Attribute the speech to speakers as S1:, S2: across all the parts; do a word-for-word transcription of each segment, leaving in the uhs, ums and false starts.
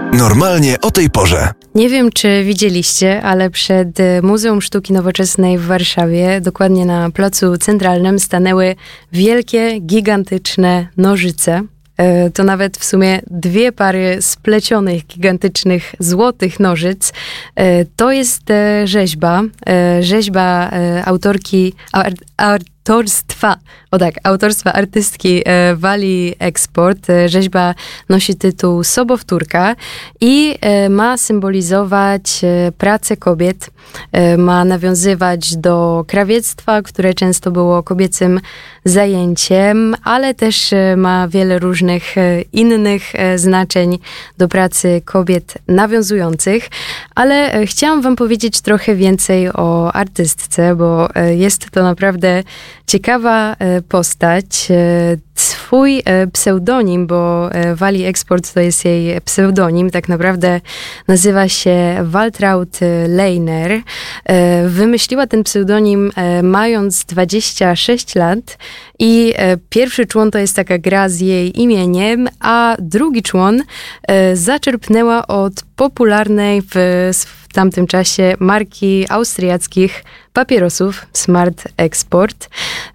S1: Normalnie o tej porze.
S2: Nie wiem, czy widzieliście, ale przed Muzeum Sztuki Nowoczesnej w Warszawie, dokładnie na Placu Centralnym, stanęły wielkie, gigantyczne nożyce. To nawet w sumie dwie pary splecionych, gigantycznych, złotych nożyc. To jest rzeźba, rzeźba autorki, autorstwa, o tak, autorstwa artystki Wali Export. Rzeźba nosi tytuł Sobowtórka i ma symbolizować pracę kobiet, ma nawiązywać do krawiectwa, które często było kobiecym zajęciem, ale też ma wiele różnych innych znaczeń do pracy kobiet nawiązujących. Ale chciałam wam powiedzieć trochę więcej o artystce, bo jest to naprawdę ciekawa postać. Swój pseudonim, bo Wali Export to jest jej pseudonim, tak naprawdę nazywa się Waltraud Leiner. Wymyśliła ten pseudonim mając dwadzieścia sześć lat i pierwszy człon to jest taka gra z jej imieniem, a drugi człon zaczerpnęła od popularnej w, w tamtym czasie marki austriackich papierosów Smart Export.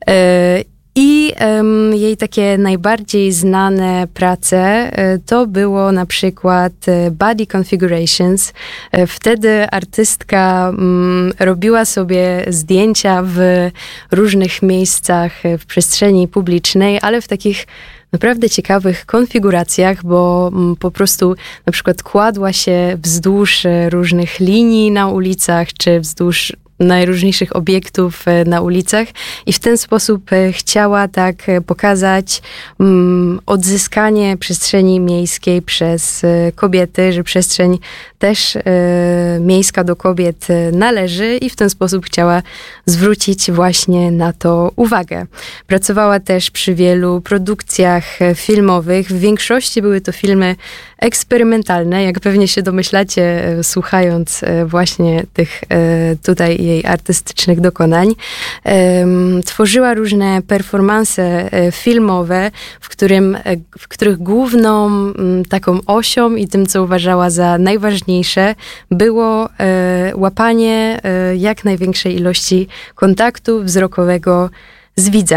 S2: I um, jej takie najbardziej znane prace y, to było na przykład y, Body Configurations. Y, wtedy artystka um, robiła sobie zdjęcia w różnych miejscach y, w przestrzeni publicznej, ale w takich naprawdę ciekawych konfiguracjach, bo um, po prostu na przykład kładła się wzdłuż y, różnych linii na ulicach, czy wzdłuż najróżniejszych obiektów na ulicach i w ten sposób chciała tak pokazać um, odzyskanie przestrzeni miejskiej przez kobiety, że przestrzeń też e, miejska do kobiet należy i w ten sposób chciała zwrócić właśnie na to uwagę. Pracowała też przy wielu produkcjach filmowych. W większości były to filmy eksperymentalne, jak pewnie się domyślacie, słuchając właśnie tych tutaj jej artystycznych dokonań. Tworzyła różne performanse filmowe, w, którym, w których główną taką osią i tym, co uważała za najważniejsze, było łapanie jak największej ilości kontaktu wzrokowego z widzem.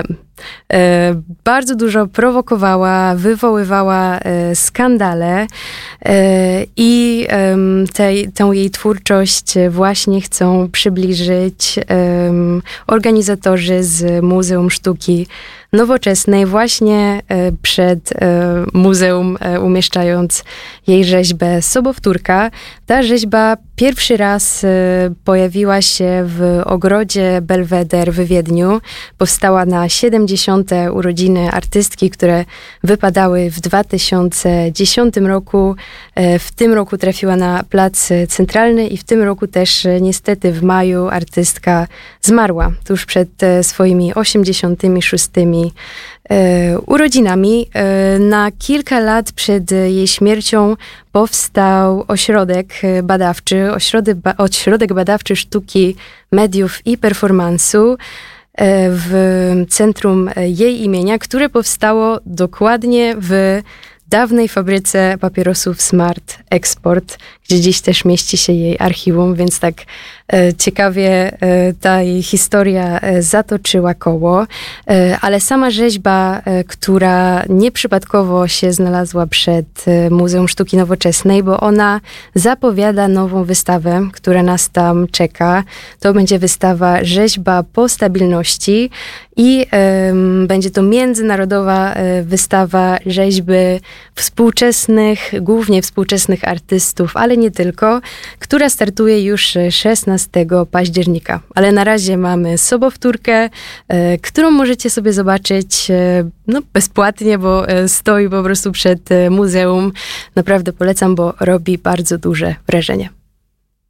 S2: E, bardzo dużo prowokowała, wywoływała e, skandale e, i e, tej, tę jej twórczość właśnie chcą przybliżyć e, organizatorzy z Muzeum Sztuki Nowoczesnej właśnie e, przed e, muzeum e, umieszczając jej rzeźbę Sobowtórka. Ta rzeźba pierwszy raz e, pojawiła się w ogrodzie Belweder w Wiedniu. Powstała na siedemdziesiąte urodziny artystki, które wypadały w dwa tysiące dziesiątym roku. E, w tym roku trafiła na Plac Centralny i w tym roku też e, niestety w maju artystka zmarła tuż przed e, swoimi osiemdziesiątymi szóstymi E, urodzinami. E, na kilka lat przed jej śmiercią powstał ośrodek badawczy, ośrodek, ba, ośrodek badawczy sztuki, mediów i performansu e, w centrum jej imienia, które powstało dokładnie w dawnej fabryce papierosów Smart Export, gdzie dziś też mieści się jej archiwum, więc tak e, ciekawie e, ta jej historia e, zatoczyła koło. E, ale sama rzeźba, e, która nieprzypadkowo się znalazła przed e, Muzeum Sztuki Nowoczesnej, bo ona zapowiada nową wystawę, która nas tam czeka. To będzie wystawa Rzeźba po stabilności i e, będzie to międzynarodowa e, wystawa rzeźby współczesnych, głównie współczesnych artystów, ale nie tylko, która startuje już szesnastego października. Ale na razie mamy Sobowtórkę, e, którą możecie sobie zobaczyć e, no, bezpłatnie, bo e, stoi po prostu przed e, muzeum. Naprawdę polecam, bo robi bardzo duże wrażenie.